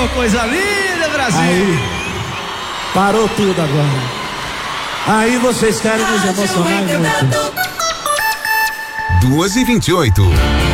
Oh, coisa linda, Brasil. Aí, parou tudo agora. Aí vocês querem nos emocionar muito. 2h28.